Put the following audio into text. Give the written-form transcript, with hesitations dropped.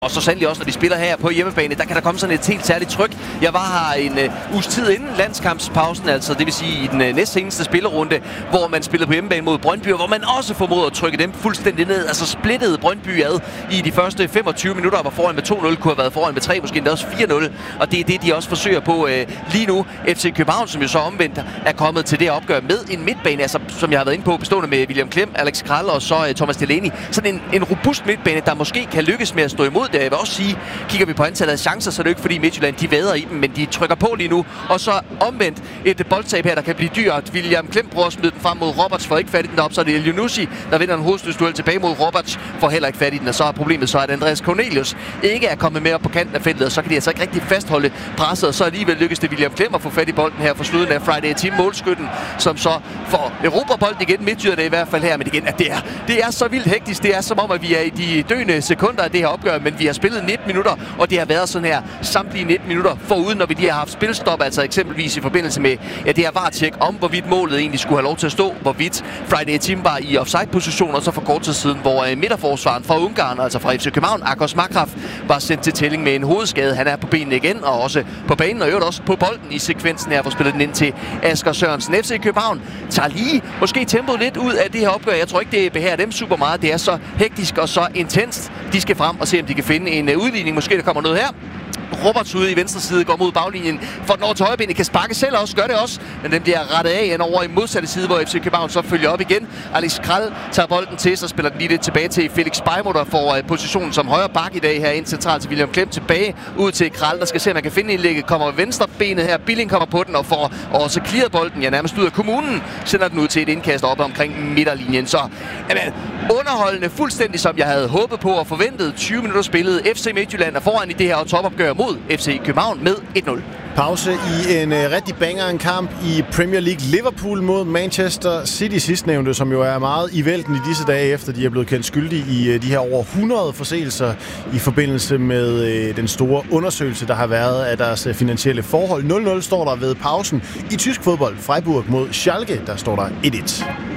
Og så sandelig også, når vi spiller her på hjemmebane, der kan der komme sådan et helt særligt tryk. Jeg var her en uges tid inden landskampspausen, altså det vil sige i den næstseneste spillerunde, hvor man spillede på hjemmebane mod Brøndby, hvor man også formåede at trykke dem fuldstændig ned. Altså splittede Brøndby ad i de første 25 minutter, var foran med 2-0, kunne have været foran med 3, måske endda også 4-0. Og det er det, de også forsøger på lige nu. FC København, som jo så omvendt er kommet til det opgør med en midtbane, altså som jeg har været inde på, bestående med William Klem, Alex Krall og så Thomas Delaney. Sådan en robust midtbane, der måske kan lykkes med at stå imod. Jeg vil også sige, kigger vi på antallet af chancer, så er det ikke fordi Midtjylland de vader i dem, men de trykker på lige nu. Og så omvendt et boldtab her, der kan blive dyrt. William Klem prøver at smide den frem mod Roberts, får ikke fat i den op, så er det Elionussi, der vinder en hovedstødsduel tilbage mod Roberts, får heller ikke fat i den, og så er problemet så, at Andreas Cornelius ikke er kommet med op på kanten af feltet, og så kan de altså ikke rigtig fastholde presset, og så alligevel lykkes det William Klem at få fat i bolden her for slutningen af Friday Team målskytten, som så får Europabolden igen, Midtjylland i hvert fald her, men igen, at det er så vildt hektisk, det er som om, at vi er i de døende sekunder af det her opgør, men vi har spillet 19 minutter, og det har været sådan her samtlige 19 minutter foruden, når vi lige har haft spilstop, altså eksempelvis i forbindelse med det her VAR-tjek om, hvorvidt målet egentlig skulle have lov til at stå, hvorvidt Friday Team var i offside-position, og så for kort tid siden, hvor midterforsvaren fra Ungarn, altså fra FC København, Akos Makraf, var sendt til tælling med en hovedskade. Han er på benene igen, og også på banen, og øvrigt også på bolden i sekvensen her, for spillet den ind til Asger Sørensen. FC København tager lige måske tempoet lidt ud af det her opgør. Jeg tror ikke, det behager dem super meget. Det er så hektisk og så intenst. De skal frem og se, om de kan finde en udligning. Måske der kommer noget her. Roberts ude i venstre side går mod baglinjen, for den over til højrebenet, kan sparke selv også, gør det også, men den bliver rettet af over i modsatte side, hvor FC København så følger op igen. Alex Krall tager bolden til, så spiller den lige lidt tilbage til Felix Beimo, der får positionen som højre bak i dag her ind centralt til William Klem, tilbage ud til Krall, der skal se, om man kan finde indlægget, kommer venstre benet her, Billing kommer på den og får også clearet bolden, nærmest ud af kommunen, sender den ud til et indkast op omkring midterlinjen, så underholdende, fuldstændig som jeg havde håbet på og forventet. 20 minutter spillet, FC Midtjylland er foran i det her topopgør mod FC København med 1-0. Pause i en rigtig banger en kamp i Premier League. Liverpool mod Manchester City sidstnævnte, som jo er meget i vælten i disse dage, efter de er blevet kendt skyldige i de her over 100 forseelser i forbindelse med den store undersøgelse, der har været af deres finansielle forhold. 0-0 står der ved pausen. I tysk fodbold, Freiburg mod Schalke, der står der 1-1.